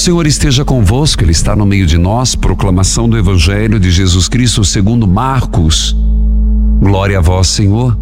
Senhor esteja convosco, Ele está no meio de nós. Proclamação do Evangelho de Jesus Cristo segundo Marcos. Glória a vós, Senhor.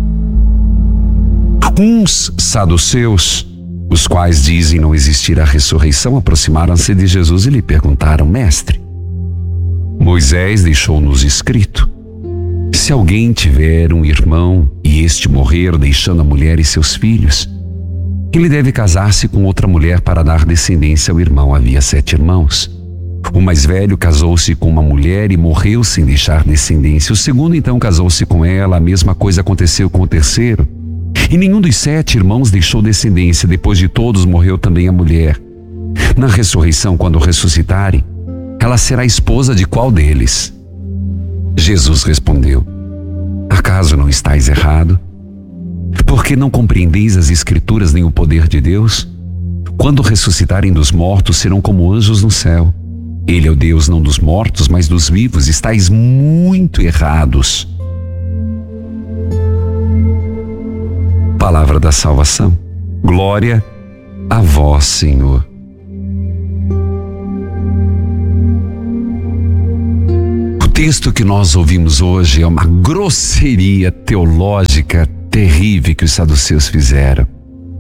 Uns saduceus, os quais dizem não existir a ressurreição, aproximaram-se de Jesus e lhe perguntaram: Mestre, Moisés deixou-nos escrito: se alguém tiver um irmão e este morrer deixando a mulher e seus filhos, ele deve casar-se com outra mulher para dar descendência ao irmão. Havia 7 irmãos. O mais velho casou-se com uma mulher e morreu sem deixar descendência. O segundo então casou-se com ela. A mesma coisa aconteceu com o terceiro. E nenhum dos 7 irmãos deixou descendência. Depois de todos morreu também a mulher. Na ressurreição, quando ressuscitarem, ela será esposa de qual deles? Jesus respondeu: acaso não estáis errado? Porque não compreendeis as Escrituras nem o poder de Deus? Quando ressuscitarem dos mortos, serão como anjos no céu. Ele é o Deus não dos mortos, mas dos vivos. Estáis muito errados. Palavra da salvação. Glória a vós, Senhor. O texto que nós ouvimos hoje é uma grosseria teológica terrível que os saduceus fizeram.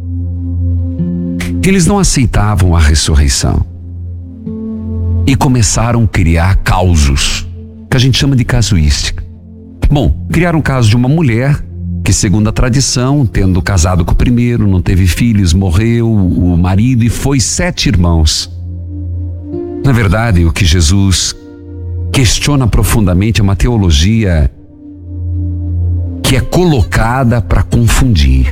Eles não aceitavam a ressurreição e começaram a criar causos, que a gente chama de casuística. Bom, criaram um caso de uma mulher que, segundo a tradição, tendo casado com o primeiro, não teve filhos, morreu o marido e foi 7 irmãos. Na verdade, o que Jesus questiona profundamente é uma teologia que é colocada para confundir.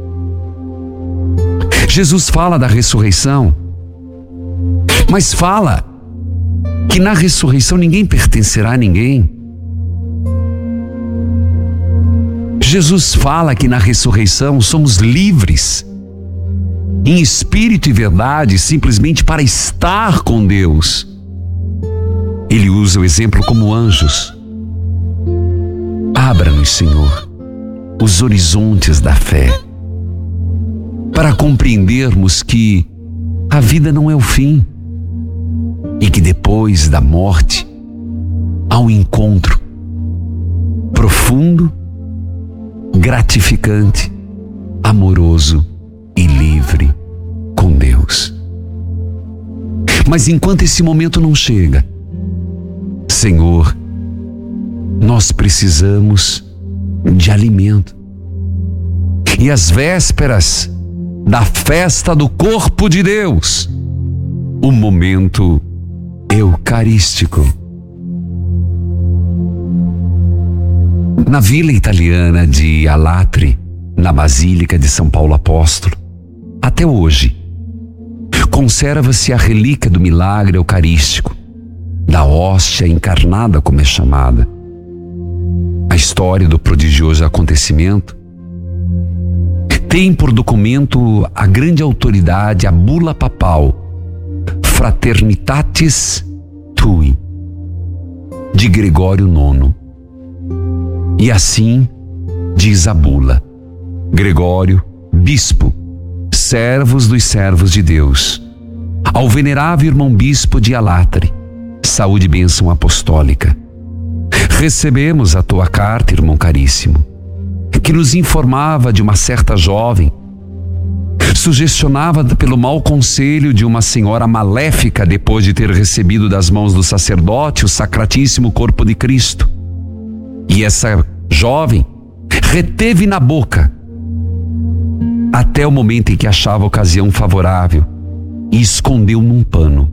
Jesus fala da ressurreição, mas fala que na ressurreição ninguém pertencerá a ninguém. Jesus fala que na ressurreição somos livres, em espírito e verdade, simplesmente para estar com Deus. Ele usa o exemplo como anjos. Abra-nos, Senhor, os horizontes da fé, para compreendermos que a vida não é o fim e que depois da morte há um encontro profundo, gratificante, amoroso e livre com Deus. Mas enquanto esse momento não chega, Senhor, nós precisamos de alimento. E às vésperas da festa do corpo de Deus, o momento eucarístico. Na vila italiana de Alatri, na Basílica de São Paulo Apóstolo, até hoje, conserva-se a relíquia do milagre eucarístico, da hóstia encarnada, como é chamada. A história do prodigioso acontecimento tem por documento a grande autoridade, a bula papal Fraternitatis Tui, de Gregório IX. E assim diz a bula: Gregório, bispo, servos dos servos de Deus, ao venerável irmão bispo de Alatri, saúde e bênção apostólica. Recebemos a tua carta, irmão caríssimo, que nos informava de uma certa jovem, sugestionada pelo mau conselho de uma senhora maléfica depois de ter recebido das mãos do sacerdote o sacratíssimo corpo de Cristo. E essa jovem reteve na boca até o momento em que achava a ocasião favorável e escondeu num pano.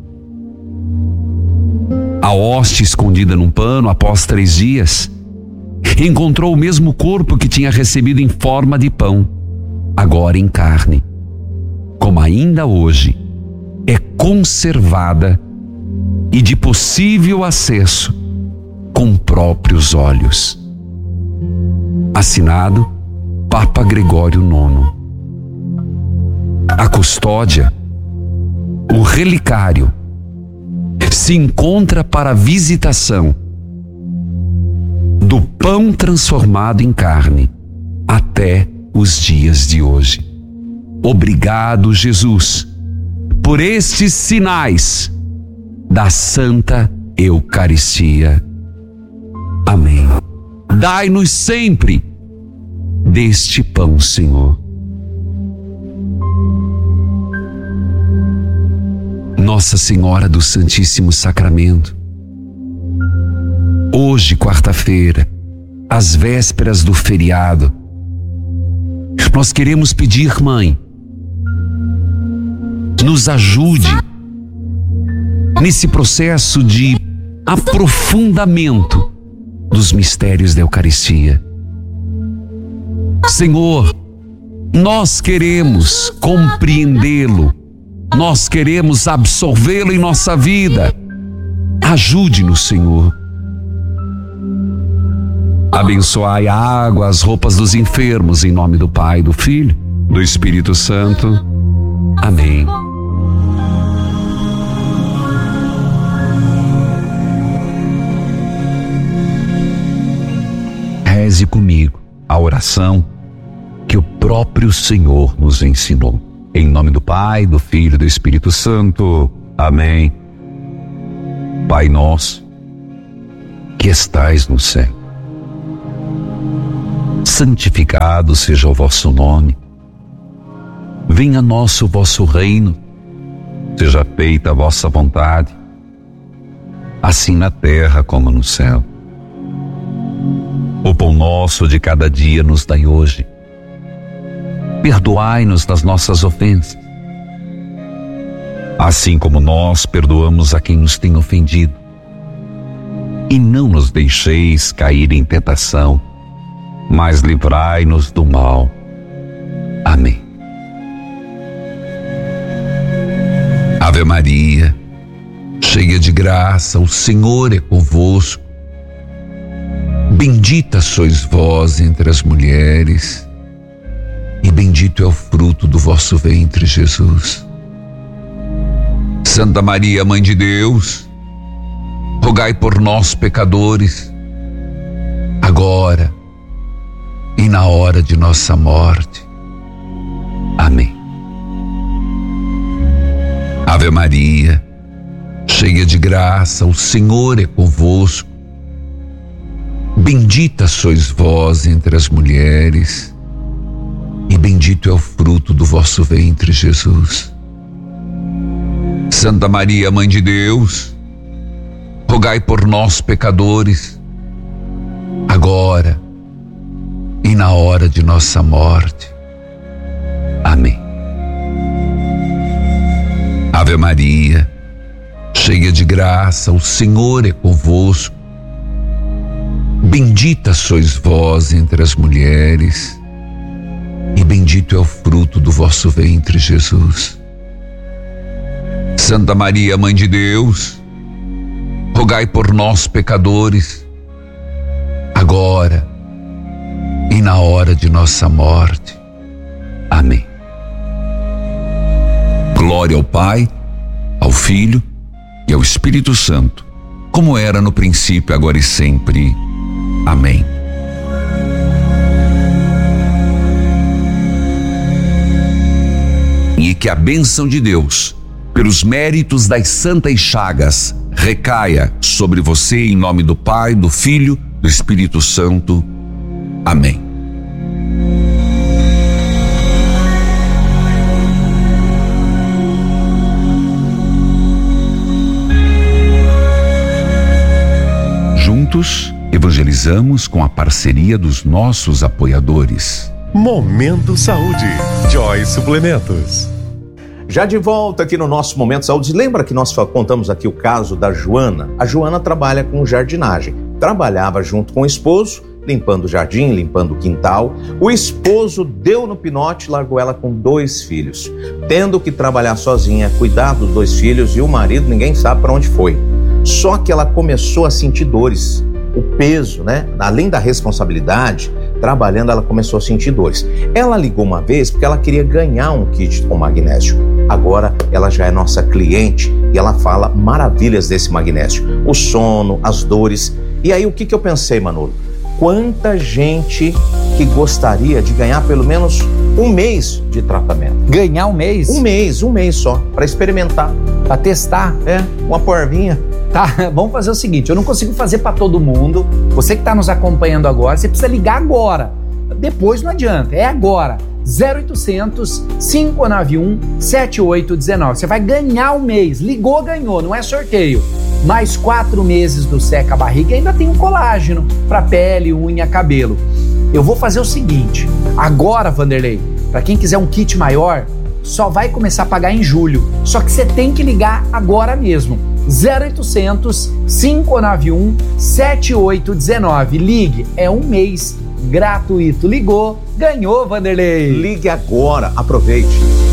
A hóstia escondida num pano, após 3 dias, encontrou o mesmo corpo que tinha recebido em forma de pão, agora em carne, como ainda hoje é conservada e de possível acesso com próprios olhos. Assinado Papa Gregório IX. A custódia, o relicário, se encontra para a visitação do pão transformado em carne até os dias de hoje. Obrigado, Jesus, por estes sinais da Santa Eucaristia. Amém. Dai-nos sempre deste pão, Senhor. Nossa Senhora do Santíssimo Sacramento, hoje, quarta-feira, às vésperas do feriado, nós queremos pedir, Mãe, nos ajude nesse processo de aprofundamento dos mistérios da Eucaristia. Senhor, nós queremos compreendê-lo, nós queremos absorvê-lo em nossa vida. Ajude-nos, Senhor. Abençoai a água, as roupas dos enfermos, em nome do Pai, do Filho, do Espírito Santo. Amém. Reze comigo a oração que o próprio Senhor nos ensinou. Em nome do Pai, do Filho e do Espírito Santo. Amém. Pai nosso, que estais no céu, santificado seja o vosso nome. Venha a nós o vosso reino. Seja feita a vossa vontade, assim na terra como no céu. O pão nosso de cada dia nos dai hoje. Perdoai-nos das nossas ofensas, assim como nós perdoamos a quem nos tem ofendido. E não nos deixeis cair em tentação, mas livrai-nos do mal. Amém. Ave Maria, cheia de graça, o Senhor é convosco. Bendita sois vós entre as mulheres, e bendito é o fruto do vosso ventre, Jesus. Santa Maria, Mãe de Deus, rogai por nós, pecadores, agora e na hora de nossa morte. Amém. Ave Maria, cheia de graça, o Senhor é convosco. Bendita sois vós entre as mulheres, e bendito é o fruto do vosso ventre, Jesus. Santa Maria, Mãe de Deus, rogai por nós, pecadores, agora e na hora de nossa morte. Amém. Ave Maria, cheia de graça, o Senhor é convosco. Bendita sois vós entre as mulheres, e bendito é o fruto do vosso ventre, Jesus. Santa Maria, Mãe de Deus, rogai por nós, pecadores, agora e na hora de nossa morte. Amém. Glória ao Pai, ao Filho e ao Espírito Santo, como era no princípio, agora e sempre. Amém. E que a bênção de Deus, pelos méritos das santas chagas, recaia sobre você em nome do Pai, do Filho, do Espírito Santo. Amém. Juntos, evangelizamos com a parceria dos nossos apoiadores. Momento Saúde, Joy Suplementos. Já de volta aqui no nosso Momento Saúde, lembra que nós contamos aqui o caso da Joana? A Joana trabalha com jardinagem, trabalhava junto com o esposo, limpando o jardim, limpando o quintal. O esposo deu no pinote e largou ela com 2 filhos, tendo que trabalhar sozinha, cuidar dos 2 filhos, e o marido ninguém sabe para onde foi. Só que ela começou a sentir dores, o peso, né? Além da responsabilidade, trabalhando, ela começou a sentir dores. Ela ligou uma vez porque ela queria ganhar um kit com magnésio. Agora ela já é nossa cliente e ela fala maravilhas desse magnésio. O sono, as dores. E aí o que eu pensei, Manolo? quanta gente que gostaria de ganhar pelo menos um mês de tratamento. Ganhar um mês? Um mês só, para experimentar. Para testar? Uma porvinha. Tá, vamos fazer o seguinte, eu não consigo fazer para todo mundo. Você que está nos acompanhando agora, você precisa ligar agora. Depois não adianta, é agora. 0800 591 7819. Você vai ganhar um mês. Ligou, ganhou, não é sorteio. Mais 4 meses do Seca Barriga e ainda tem um colágeno para pele, unha, cabelo. Eu vou fazer o seguinte, agora, Vanderlei, para quem quiser um kit maior, só vai começar a pagar em julho. Só que você tem que ligar agora mesmo. 0800 591 7819. Ligue, é um mês gratuito. Ligou, ganhou, Vanderlei. Ligue agora, aproveite.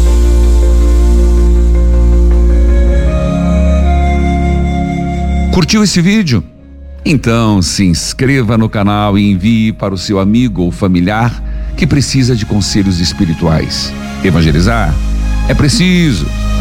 Curtiu esse vídeo? Então se inscreva no canal e envie para o seu amigo ou familiar que precisa de conselhos espirituais. Evangelizar é preciso.